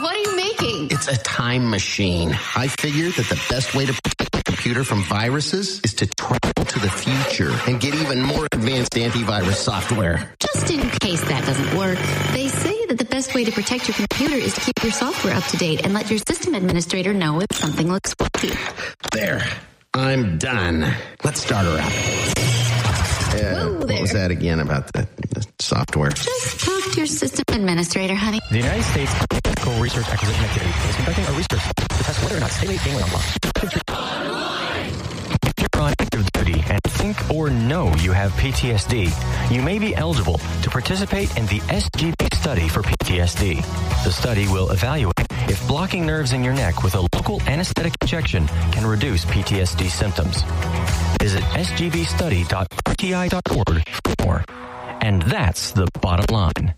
what are you making? It's a time machine. I figured that the best way to protect the computer from viruses is to travel to the future and get even more advanced antivirus software. Just in case that doesn't work, they say that the best way to protect your computer is to keep your software up to date and let your system administrator know if something looks faulty. There. I'm done. Let's start her up. What was that again about the software? Just talk to your system administrator, honey. The United States Medical Research Acquisition Activity is conducting a research to test whether or not state gateway unlocked. If you're on active duty and think or know you have PTSD, you may be eligible to participate in the SGB study for PTSD. The study will evaluate if blocking nerves in your neck with a local anesthetic injection can reduce PTSD symptoms. Visit sgbstudy.rti.org for more. And that's the bottom line.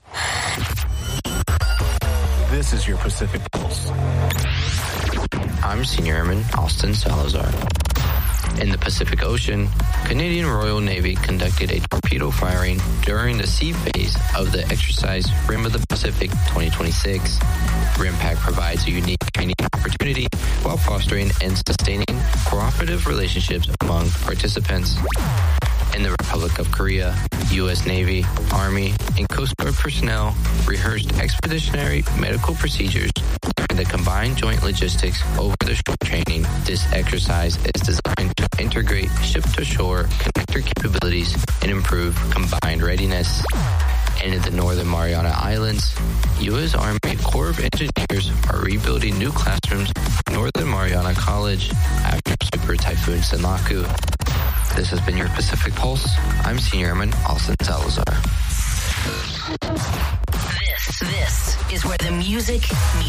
This is your Pacific Pulse. I'm Senior Airman Austin Salazar. In the Pacific Ocean, Canadian Royal Navy conducted a torpedo firing during the sea phase of the exercise Rim of the Pacific 2026. RIMPAC provides a unique training opportunity while fostering and sustaining cooperative relationships among participants. In the Republic of Korea, U.S. Navy, Army, and Coast Guard personnel rehearsed expeditionary medical procedures during the Combined Joint Logistics Over-the-Shore training. This exercise is designed to integrate ship-to-shore connector capabilities and improve combined readiness. And in the Northern Mariana Islands, U.S. Army Corps of Engineers are rebuilding new classrooms at Northern Mariana College after Super Typhoon Sanaku. This has been your Pacific Pulse. I'm Senior Airman Austin Salazar. This is where the music meets